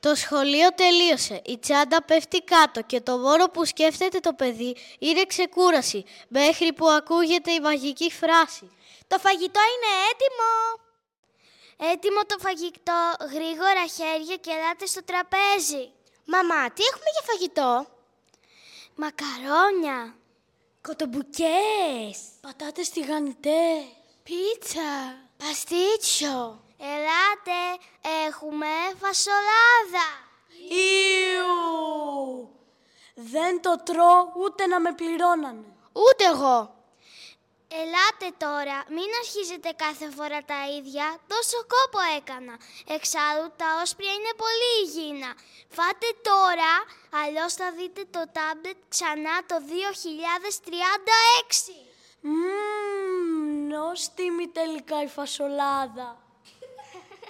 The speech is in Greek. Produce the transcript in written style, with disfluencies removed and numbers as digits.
Το σχολείο τελείωσε, η τσάντα πέφτει κάτω και το μόνο που σκέφτεται το παιδί είναι ξεκούραση, μέχρι που ακούγεται η μαγική φράση. Το φαγητό είναι έτοιμο! Έτοιμο το φαγητό, γρήγορα χέρια και ελάτε στο τραπέζι. Μαμά, τι έχουμε για φαγητό? Μακαρόνια. Κοτομπουκές. Πατάτες τηγανιτές. Πίτσα. Παστίτσιο. Ελάτε, έχουμε φασολάδα. Ιου! Δεν το τρώω ούτε να με πληρώνανε. Ούτε εγώ. Ελάτε τώρα, μην αρχίζετε κάθε φορά τα ίδια, τόσο κόπο έκανα. Εξάλλου τα όσπρια είναι πολύ υγιεινά. Φάτε τώρα, αλλιώς θα δείτε το τάμπλετ ξανά το 2036. Νόστιμη τελικά η φασολάδα.